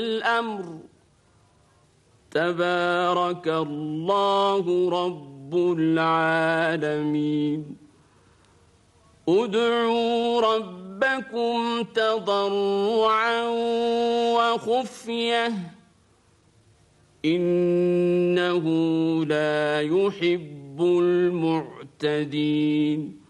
الأمر تبارك الله رب العالمين ادعوا ربكم تضرعا وخفية إنه لا يحب المعتدين